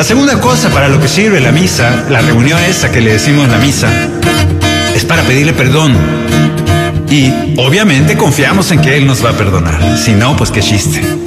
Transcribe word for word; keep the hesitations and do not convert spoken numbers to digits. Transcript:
La segunda cosa para lo que sirve la misa, la reunión esa que le decimos la misa, es para pedirle perdón. Y obviamente confiamos en que Él nos va a perdonar. Si no, pues qué chiste.